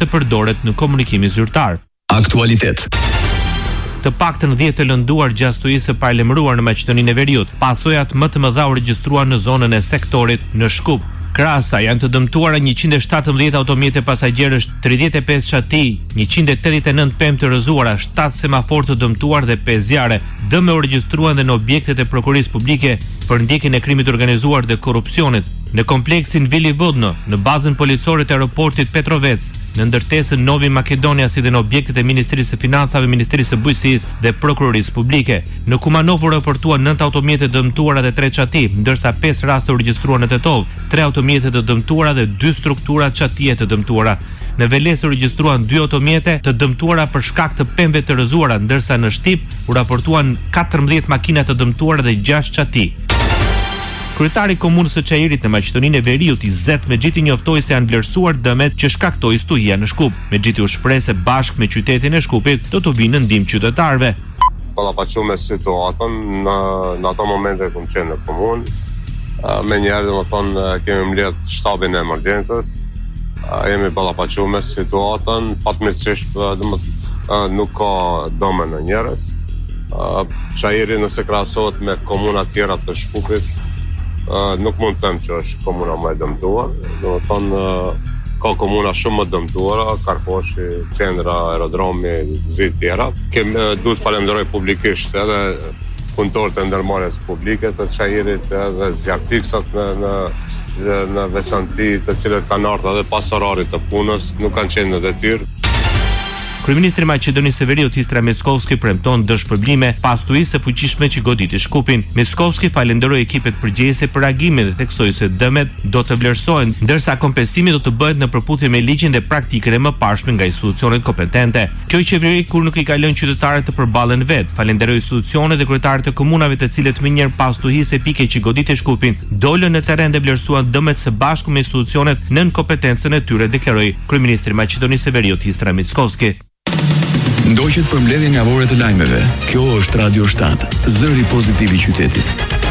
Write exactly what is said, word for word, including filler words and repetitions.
të përdoret në komunikimin zyrtar. Aktualitet. Të paktën dhjetë të lënduar gjastujisë së paralajmëruar në Maqedoninë e Veriut. Pasojat më të mëdha u regjistruan në zonën e sektorit në Shkup. Krahasa janë të dëmtuara njëqind e shtatëmbëdhjetë automjete pasagjerësh, tridhjetë e pesë çati, njëqind e tetëdhjetë e nëntë pemë të rrëzuara, shtatë semaforë të dëmtuar dhe pesë zjarre. Dëme u regjistruan dhe në objektet e prokurisë publike për ndjekjen e krimit organizuar dhe korrupsionit. Në kompleksin Vili Vodno, në bazën policore të aeroportit Petrovec, në ndërtesën Novi Makedonia si dhe në objektet e Ministrisë së Financave, Ministrisë së Bujqësisë dhe Prokurorisë Publike. Në Kumanov u raportuan nëntë automjete dëmtuara dhe tre çati, ndërsa pesë raste u regjistruan në Tetov, tre automjete të dëmtuara dhe dy struktura çatie të dëmtuara. Në Veles u regjistruan dy automjete të dëmtuara për shkak të pemëve të rrëzuara, ndërsa në Shtip u raportuan katërmbëdhjetë makina të dëmtuara dhe gjashtë çati. Kryetari i komunës së Çajirit në Maqedoninë e Veriut, Izet Mexhiti, njoftoi se janë vlerësuar dëmet që shkaktoi stuhia në Shkup. Mexhiti u shpreh se bashkë me qytetin e Shkupit do të vinë në ndihmë qytetarëve. Ballafaqur me situatën në në ato momente kur qenë në komunë. Me njerë dhe më thonë kemi mbledh shtabin e emergjencës. Jemi ballafaqur me situatën, fatmirësisht nuk ka dëme në njerëz. Çajiri nëse krahasohet me komuna tjera të Shkupit, Uh, nuk mund të them që është komuna më e dëmtuar. Do të thonë uh, ka komuna shumë më dëmtuara, Karkoshi, qendra, aerodromi, zi tjera. Kem uh, duhet falenderoj publikisht edhe punëtorët e ndërmarrjes publike të Çajirit, edhe zjarfiksat në në në veçanti të cilët kanë ardhur edhe pas orarit të punës, nuk kanë qenë në detyrë. Kryeministri i Maqedonisë së Veriut, Istra Mickovski, premton dëshpërblime pas stuhisë së fuqishme që goditi Shkupin. Mickovski falenderoi ekipet përgjegjëse për reagimin dhe theksoi se dëmet do të vlerësohen, ndërsa kompensimi do të bëhet në përputhje me ligjin dhe praktikën e mëparshme nga institucionet kompetente. Kjo qeveri kur nuk i ka lënë qytetarët të përballen vet, falenderoi institucionet dhe kryetarët e komunave të cilët më njëherë pas stuhisë epike që goditi Shkupin, dolën në terren dhe vlerësuan dëmet së bashku me institucionet nën kompetencën e tyre, deklaroi kryeministri i Maqedonisë së Veriut, Istra Mickovski. Ndoqët për mbledhjen javore të lajmeve. Kjo është Radio shtatë, zëri pozitiv i qytetit.